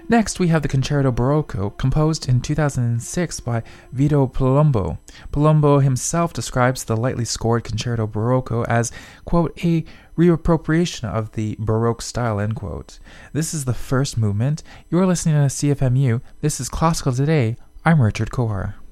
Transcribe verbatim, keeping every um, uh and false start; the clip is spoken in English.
Next, we have the Concerto Barocco, composed in two thousand six by Vito Palumbo. Palumbo himself describes the lightly scored Concerto Barocco as, quote, a reappropriation of the Baroque style, end quote. This is the first movement. You're listening to C F M U. This is Classical Today. I'm Richard Kohar.